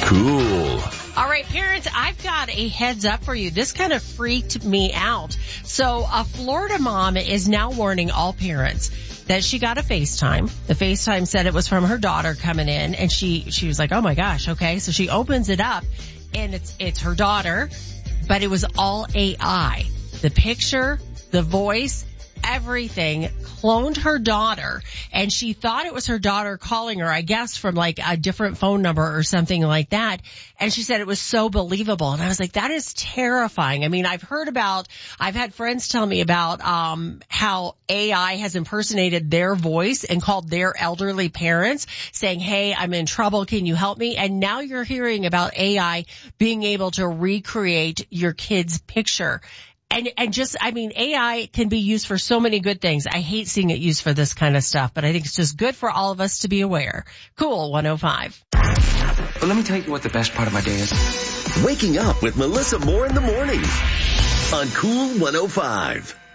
Cool. All right, parents, I've got a heads up for you. This kind of freaked me out. So a Florida mom is now warning all parents that she got a FaceTime. The FaceTime said it was from her daughter coming in, and she was like, oh my gosh, okay. So she opens it up, and it's her daughter, but it was all AI. The picture, the voice, everything, cloned her daughter, and she thought it was her daughter calling her, I guess from like a different phone number or something like that. And she said it was so believable. And I was like, that is terrifying. I mean, I've had friends tell me about, how AI has impersonated their voice and called their elderly parents saying, hey, I'm in trouble. Can you help me? And now you're hearing about AI being able to recreate your kid's picture. And just, I mean, AI can be used for so many good things. I hate seeing it used for this kind of stuff, but I think it's just good for all of us to be aware. Cool 105. But let me tell you what the best part of my day is. Waking up with Melissa Moore in the morning on Cool 105.